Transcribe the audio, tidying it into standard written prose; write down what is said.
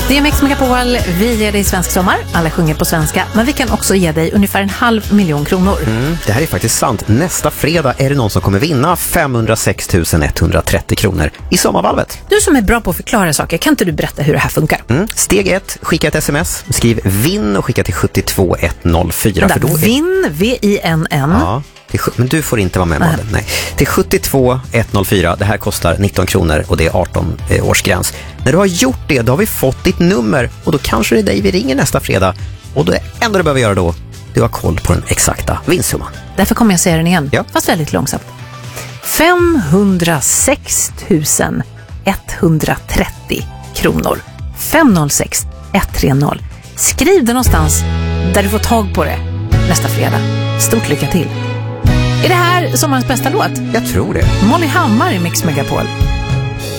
Det är Mix Megapol, vi ger dig svensk sommar, alla sjunger på svenska, men vi kan också ge dig ungefär 500 000 kronor. Det här är faktiskt sant. Nästa fredag är det någon som kommer vinna 506 130 kronor i sommarvalvet. Du som är bra på att förklara saker, kan inte du berätta hur det här funkar? Steg 1, skicka ett sms, skriv vinn och skicka till 72104. För då vinn, V-I-N-N. Ja. Men du får inte vara med, Malin. Nej. Till 72104, det här kostar 19 kronor och det är 18 årsgräns. När du har gjort det, då har vi fått ditt nummer och då kanske det är dig vi ringer nästa fredag. Och det enda du behöver göra då, du har koll på den exakta vinstsumman. Därför kommer jag säga den igen, fast väldigt långsamt. 506 130 kronor. 506 130. Skriv det någonstans där du får tag på det nästa fredag. Stort lycka till! Är det här sommarens bästa låt? Jag tror det. Molly Hammar i Mix Megapol.